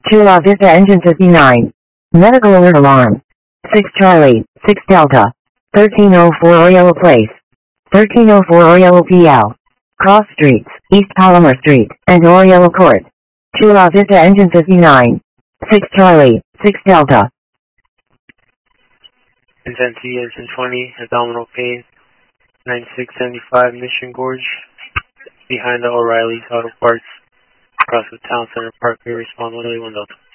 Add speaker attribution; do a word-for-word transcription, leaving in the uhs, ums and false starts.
Speaker 1: Chula Vista engine fifty-nine. Medical alert alarm. six Charlie, six Delta. thirteen oh four Oriello Place. thirteen oh four Oriello P L. Cross Streets, East Palomar Street, and Oriello Court. Chula Vista engine fifty-nine. six Charlie, six Delta.
Speaker 2: Intensity engine twenty, abdominal pain, ninety-six seventy-five Mission Gorge, behind the O'Reilly's Auto Parts, across the Town Center Parkway, respond one Delta.